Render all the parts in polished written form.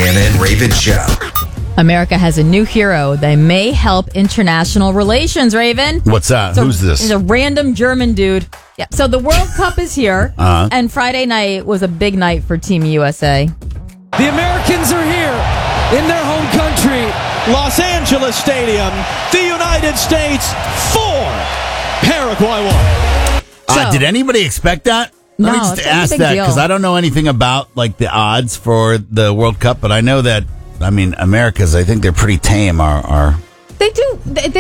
Jana and Raven Show. America has a new hero. They may help international relations, Raven. What's that? Who's this? He's a random German dude. Yeah. So the World Cup is here, and Friday night was a big night for Team USA. The Americans are here in their home country, Los Angeles Stadium. The United States 4, Paraguay 1. Did anybody expect that? Let me just ask that because I don't know anything about like the odds for the World Cup, but I know that. I mean, America's. I think they're pretty tame. They do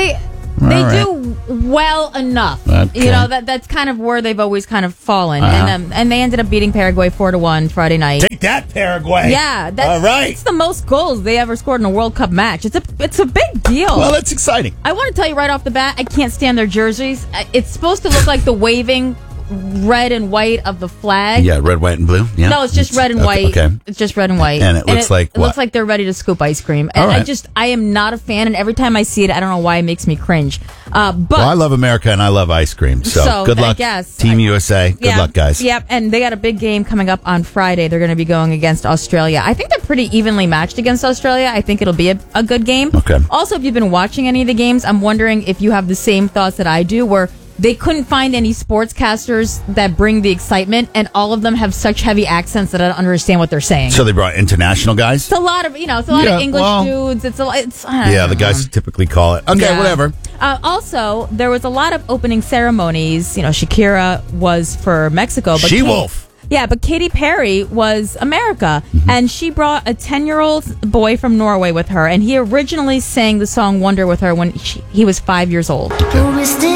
well enough. Okay. You know that's kind of where they've always kind of fallen, and they ended up beating Paraguay 4-1 Friday night. Take that, Paraguay! Yeah, all right. It's the most goals they ever scored in a World Cup match. It's a big deal. Well, that's exciting. I want to tell you right off the bat, I can't stand their jerseys. It's supposed to look like the waving red and white of the flag. Yeah, red, white, and blue. Yeah, no, it's just red and white. Okay. It's just red and white, and it looks like it looks like they're ready to scoop ice cream. And I am not a fan. And every time I see it, I don't know why it makes me cringe. But I love America and I love ice cream. So good luck, Team USA. Good luck, guys. Yep, and they got a big game coming up on Friday. They're going to be going against Australia. I think they're pretty evenly matched against Australia. I think it'll be a good game. Okay. Also, if you've been watching any of the games, I'm wondering if you have the same thoughts that I do, where they couldn't find any sportscasters that bring the excitement, and all of them have such heavy accents that I don't understand what they're saying. So they brought international guys? It's a lot of, it's a lot of English dudes. The guys typically call it. Okay, whatever. Also, there was a lot of opening ceremonies. Shakira was for Mexico. But She-Wolf. Yeah, but Katy Perry was America, and she brought a 10-year-old boy from Norway with her, and he originally sang the song Wonder with her when he was 5 years old.